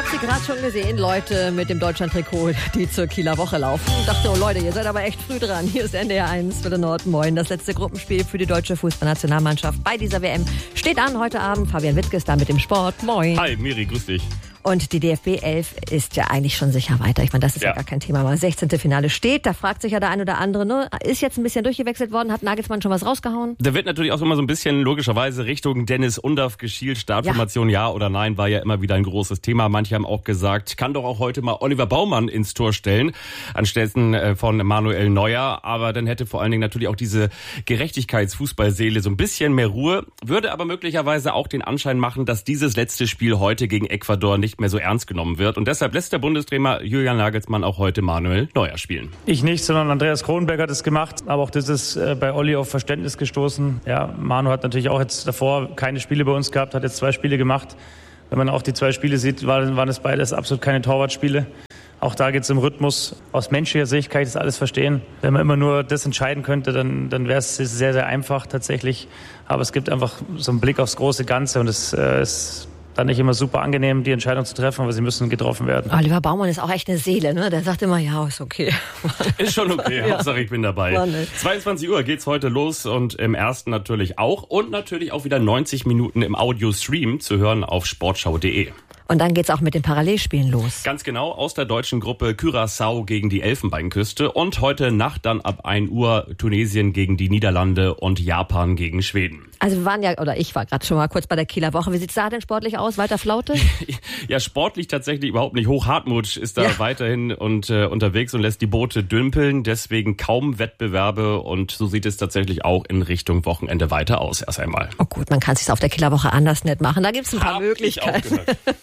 Hab sie gerade schon gesehen, Leute mit dem Deutschland-Trikot, die zur Kieler Woche laufen. Dachte, oh Leute, ihr seid aber echt früh dran. Hier ist NDR 1 Welle Nord. Moin. Das letzte Gruppenspiel für die deutsche Fußballnationalmannschaft bei dieser WM steht an heute Abend. Fabian Wittke ist da mit dem Sport. Moin. Hi, Miri, grüß dich. Und die DFB 11 ist ja eigentlich schon sicher weiter. Ich meine, das ist ja gar kein Thema. Aber 16. Finale steht. Da fragt sich ja der ein oder andere, ne? Ist jetzt ein bisschen durchgewechselt worden? Hat Nagelsmann schon was rausgehauen? Da wird natürlich auch immer so ein bisschen logischerweise Richtung Dennis Undaff geschielt. Startformation ja oder nein war ja immer wieder ein großes Thema. Manche haben auch gesagt, kann doch auch heute mal Oliver Baumann ins Tor stellen, anstelle von Manuel Neuer. Aber dann hätte vor allen Dingen natürlich auch diese Gerechtigkeitsfußballseele so ein bisschen mehr Ruhe. Würde aber möglicherweise auch den Anschein machen, dass dieses letzte Spiel heute gegen Ecuador nicht mehr so ernst genommen wird. Und deshalb lässt der Bundestrainer Julian Nagelsmann auch heute Manuel Neuer spielen. Ich nicht, sondern Andreas Kronenberg hat es gemacht. Aber auch das ist bei Olli auf Verständnis gestoßen. Ja, Manu hat natürlich auch jetzt davor keine Spiele bei uns gehabt, hat jetzt 2 Spiele gemacht. Wenn man auch die 2 Spiele sieht, waren es beides absolut keine Torwartspiele. Auch da geht es im Rhythmus. Aus menschlicher Sicht kann ich das alles verstehen. Wenn man immer nur das entscheiden könnte, dann wäre es sehr, sehr einfach tatsächlich. Aber es gibt einfach so einen Blick aufs große Ganze und es ist dann nicht immer super angenehm, die Entscheidung zu treffen, aber sie müssen getroffen werden. Oliver Baumann ist auch echt eine Seele, ne? Der sagt immer, ja, ist okay. Ist schon okay, Ja. Hauptsache ich bin dabei. 22 Uhr geht's heute los und im ersten natürlich auch. Und natürlich auch wieder 90 Minuten im Audio-Stream zu hören auf sportschau.de. Und dann geht's auch mit den Parallelspielen los. Ganz genau, aus der deutschen Gruppe Curaçao gegen die Elfenbeinküste und heute Nacht dann ab 1 Uhr Tunesien gegen die Niederlande und Japan gegen Schweden. Also ich war gerade schon mal kurz bei der Kieler Woche. Wie sieht's da denn sportlich aus? Walter Flaute? Ja, sportlich tatsächlich überhaupt nicht. Hoch-Hartmut ist da weiterhin unterwegs und lässt die Boote dümpeln. Deswegen kaum Wettbewerbe und so sieht es tatsächlich auch in Richtung Wochenende weiter aus erst einmal. Oh gut, man kann es sich auf der Kieler Woche anders nicht machen. Da gibt's ein paar Möglichkeiten.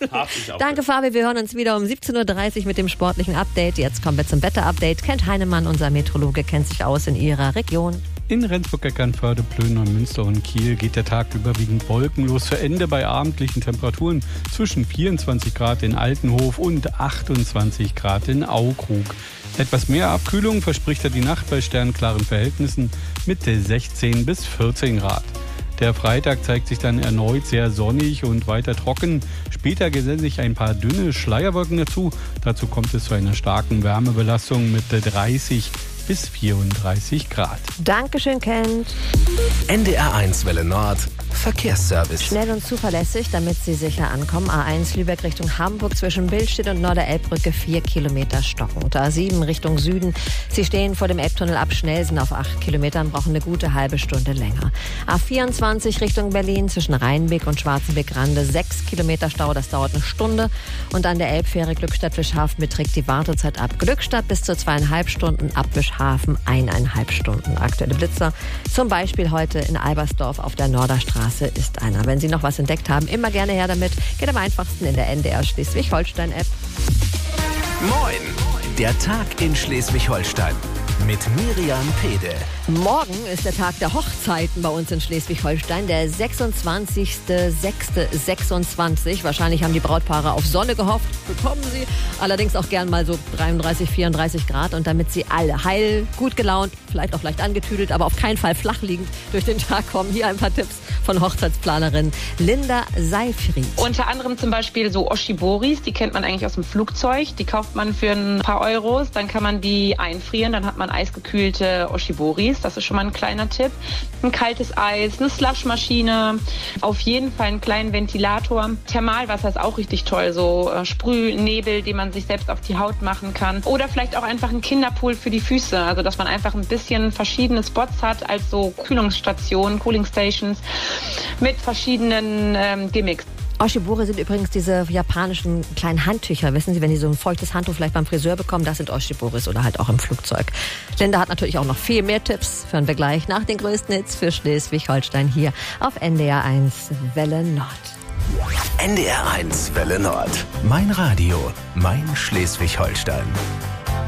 Danke Fabi, wir hören uns wieder um 17.30 Uhr mit dem sportlichen Update. Jetzt kommen wir zum Wetter-Update. Kent Heinemann, unser Meteorologe, kennt sich aus in Ihrer Region. In Rendsburg, Eckernförde, Plön, Neumünster und Kiel geht der Tag überwiegend wolkenlos zu Ende bei abendlichen Temperaturen zwischen 24 Grad in Altenhof und 28 Grad in Aukrug. Etwas mehr Abkühlung verspricht die Nacht bei sternklaren Verhältnissen mit 16 bis 14 Grad. Der Freitag zeigt sich dann erneut sehr sonnig und weiter trocken. Später gesellen sich ein paar dünne Schleierwolken dazu. Dazu kommt es zu einer starken Wärmebelastung mit 30 bis 34 Grad. Dankeschön, Kent. NDR 1 Welle Nord Verkehrsservice. Schnell und zuverlässig, damit Sie sicher ankommen. A1 Lübeck Richtung Hamburg zwischen Billstedt und Norderelbbrücke 4 Kilometer stocken. Und A7 Richtung Süden. Sie stehen vor dem Elbtunnel ab Schnellsen auf 8 Kilometern, brauchen eine gute halbe Stunde länger. A24 Richtung Berlin zwischen Rheinbeck und Schwarzenbeck-Rande 6 Kilometer Stau, das dauert eine Stunde. Und an der Elbfähre Glückstadt-Wischhafen beträgt die Wartezeit ab Glückstadt bis zu 2,5 Stunden, ab Wischhafen 1,5 Stunden. Aktuelle Blitzer, zum Beispiel heute in Albersdorf auf der Norderstraße ist einer. Wenn Sie noch was entdeckt haben, immer gerne her damit. Geht am einfachsten in der NDR Schleswig-Holstein-App. Moin, der Tag in Schleswig-Holstein mit Miriam Pede. Morgen ist der Tag der Hochzeiten bei uns in Schleswig-Holstein, der 26.06.26. Wahrscheinlich haben die Brautpaare auf Sonne gehofft, bekommen sie. Allerdings auch gern mal so 33, 34 Grad. Und damit sie alle heil, gut gelaunt, vielleicht auch leicht angetüdelt, aber auf keinen Fall flach liegend durch den Tag kommen, hier ein paar Tipps von Hochzeitsplanerin Linda Seifried. Unter anderem zum Beispiel so Oshiboris, die kennt man eigentlich aus dem Flugzeug. Die kauft man für ein paar Euros, dann kann man die einfrieren, dann hat man eisgekühlte Oshiboris. Das ist schon mal ein kleiner Tipp. Ein kaltes Eis, eine Slushmaschine, auf jeden Fall einen kleinen Ventilator. Thermalwasser ist auch richtig toll, so Sprühnebel, den man sich selbst auf die Haut machen kann. Oder vielleicht auch einfach ein Kinderpool für die Füße, also dass man einfach ein bisschen verschiedene Spots hat als so Kühlungsstationen, Cooling Stations mit verschiedenen Gimmicks. Oshibori sind übrigens diese japanischen kleinen Handtücher. Wissen Sie, wenn Sie so ein feuchtes Handtuch vielleicht beim Friseur bekommen, das sind Oshiboris oder halt auch im Flugzeug. Linda hat natürlich auch noch viel mehr Tipps. Hören wir gleich nach den größten Hits für Schleswig-Holstein hier auf NDR 1 Welle Nord. NDR 1 Welle Nord. Mein Radio, mein Schleswig-Holstein.